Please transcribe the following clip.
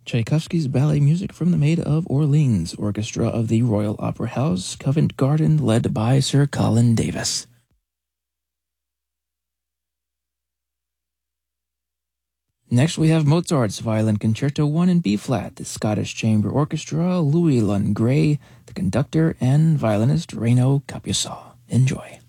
Tchaikovsky's ballet music from the Maid of Orleans Orchestra of the Royal Opera House, Covent Garden, led by Sir Colin Davis. Next we have Mozart's Violin Concerto 1 in B-flat, the Scottish Chamber Orchestra, Louis Lund Gray, the conductor, and violinist Reino Capuçal. Enjoy.